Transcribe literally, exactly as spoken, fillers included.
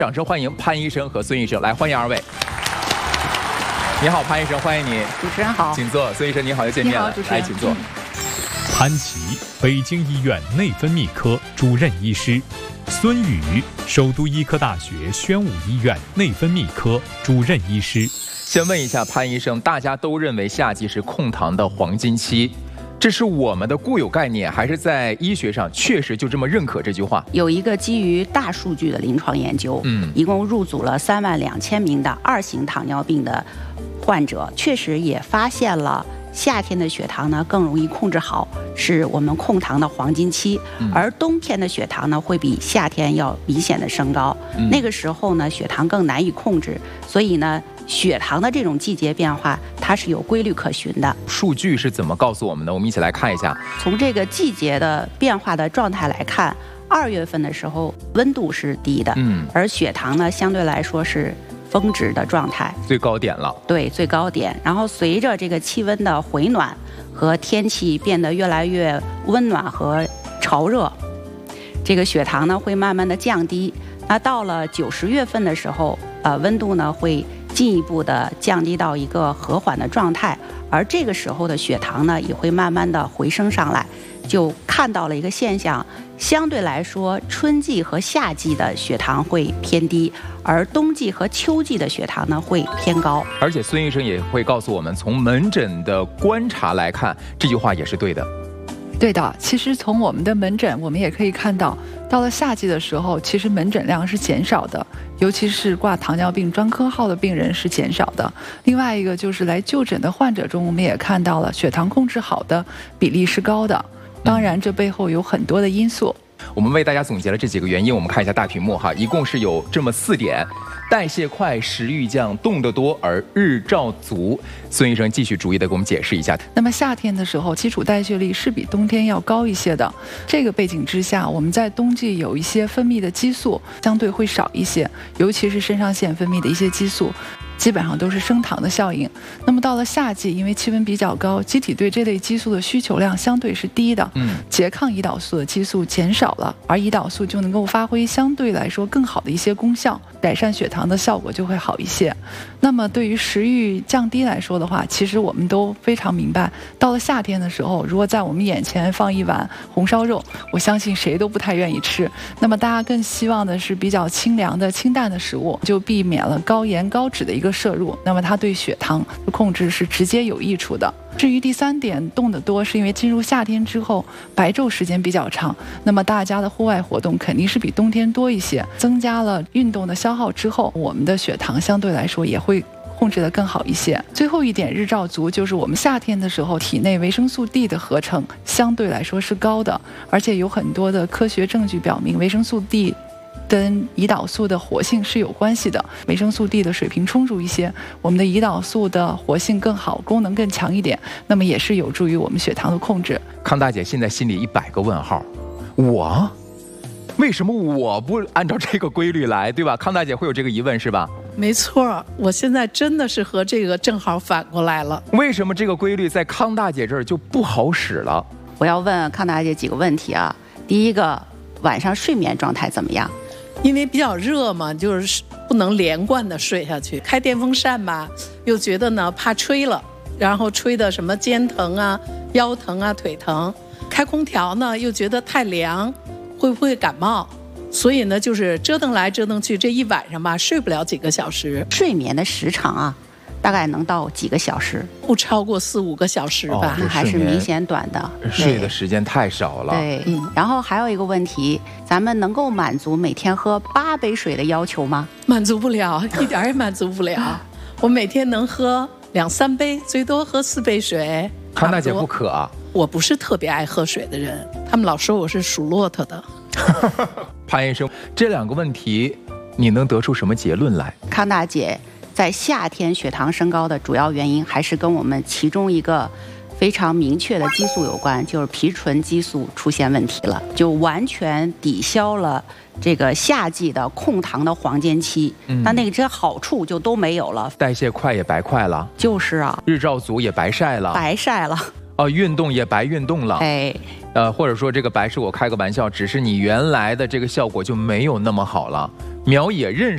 掌声欢迎潘医生和孙医生，来欢迎二位。你好，潘医生，欢迎你。 主持人好， 请坐。孙医生，你好，又见面了。来，请坐。 潘琪，北京医院内分泌科主任医师；孙宇，首都医科大学宣武医院内分泌科主任医师。 先问一下潘医生，大家都认为夏季是控糖的黄金期，这是我们的固有概念，还是在医学上确实就这么认可这句话？ 有一个基于大数据的临床研究，嗯，一共入组了三万两千名的二型糖尿病的患者，确实也发现了夏天的血糖呢更容易控制好，是我们控糖的黄金期，嗯、而冬天的血糖呢会比夏天要明显的升高，嗯、那个时候呢血糖更难以控制，所以呢血糖的这种季节变化它是有规律可循的。 数据是怎么告诉我们的？我们一起来看一下。 从这个季节的变化的状态来看，二月份的时候温度是低的，嗯，而血糖呢相对来说是峰值的状态， 最高点了。 对，最高点。然后随着这个气温的回暖和天气变得越来越温暖和潮热，这个血糖呢会慢慢的降低。那到了九十月份的时候，呃，温度呢会进一步的降低到一个和缓的状态，而这个时候的血糖呢也会慢慢的回升上来，就看到了一个现象，相对来说春季和夏季的血糖会偏低，而冬季和秋季的血糖呢会偏高。 而且孙医生也会告诉我们，从门诊的观察来看，这句话也是对的。 对的，其实从我们的门诊我们也可以看到，到了夏季的时候其实门诊量是减少的，尤其是挂糖尿病专科号的病人是减少的。另外一个就是来就诊的患者中，我们也看到了血糖控制好的比例是高的，当然这背后有很多的因素。 我们为大家总结了这几个原因，我们看一下大屏幕哈，一共是有这么四点：代谢快、食欲降、动得多而日照足。孙医生继续逐一的给我们解释一下。 那么夏天的时候，基础代谢率是比冬天要高一些的。这个背景之下，我们在冬季有一些分泌的激素相对会少一些，尤其是肾上腺分泌的一些激素。基本上都是升糖的效应。那么到了夏季，因为气温比较高，机体对这类激素的需求量相对是低的，嗯，拮抗胰岛素的激素减少了，而胰岛素就能够发挥相对来说更好的一些功效，改善血糖的效果就会好一些。那么对于食欲降低来说的话，其实我们都非常明白，到了夏天的时候，如果在我们眼前放一碗红烧肉，我相信谁都不太愿意吃。那么大家更希望的是比较清凉的清淡的食物，就避免了高盐高脂的一个摄入，那么它对血糖的控制是直接有益处的。至于第三点，动得多，是因为进入夏天之后白昼时间比较长，那么大家的户外活动肯定是比冬天多一些，增加了运动的消耗之后，我们的血糖相对来说也会控制得更好一些。最后一点，日照足，就是我们夏天的时候体内维生素 D 的合成相对来说是高的，而且有很多的科学证据表明维生素 D跟胰岛素的活性是有关系的，维生素 D 的水平充足一些，我们的胰岛素的活性更好，功能更强一点，那么也是有助于我们血糖的控制。 康大姐现在心里一百个问号，我为什么我不按照这个规律来，对吧？康大姐会有这个疑问是吧？ 没错，我现在真的是和这个正好反过来了。 为什么这个规律在康大姐这儿就不好使了？ 我要问康大姐几个问题啊。第一个，晚上睡眠状态怎么样？ 因为比较热嘛，就是不能连贯的睡下去。开电风扇吧，又觉得呢怕吹了，然后吹的什么肩疼啊、腰疼啊、腿疼。开空调呢，又觉得太凉，会不会感冒？所以呢，就是折腾来折腾去，这一晚上吧，睡不了几个小时。 睡眠的时长啊，大概能到几个小时？ 不超过四五个小时吧， 那、哦、还是明显短的。 睡的时间太少了。 对，嗯。然后还有一个问题，咱们能够满足每天喝八杯水的要求吗？ 满足不了，一点也满足不了。我每天能喝两三杯，最多喝四杯水。 康大姐不渴啊？ 我不是特别爱喝水的人，他们老说我是属骆驼的。 潘医生，这两个问题你能得出什么结论来？ 康大姐，在夏天血糖升高的主要原因还是跟我们其中一个非常明确的激素有关，就是皮醇激素出现问题了，就完全抵消了这个夏季的控糖的黄金期，嗯、那那个这好处就都没有了， 代谢快也白快了， 就是啊， 日照足也白晒了， 白晒了。 哦，运动也白运动了， 哎， 呃，或者说这个白是我开个玩笑，只是你原来的这个效果就没有那么好了。苗野认识。